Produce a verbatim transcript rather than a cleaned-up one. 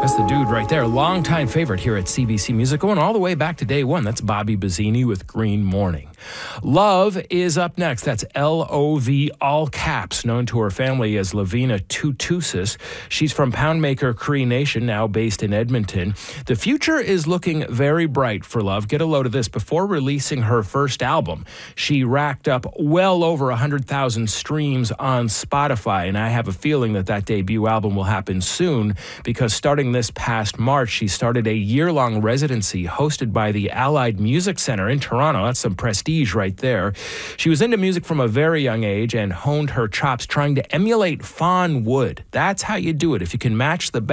That's the dude right there. Longtime favorite here at C B C Music, going all the way back to day one. That's Bobby Bazzini with Green Morning. Love is up next. That's L O V, all caps, known to her family as Lavina Tutusis. She's from Poundmaker Cree Nation, now based in Edmonton. The future is looking very bright for Love. Get a load of this. Before releasing her first album, she racked up well over one hundred thousand streams on Spotify, and I have a feeling that that debut album will happen soon, because starting this past March, she started a year-long residency hosted by the Allied Music Center in Toronto. That's some prestige right there. She was into music from a very young age and honed her chops trying to emulate Fawn Wood. That's how you do it. If you can match the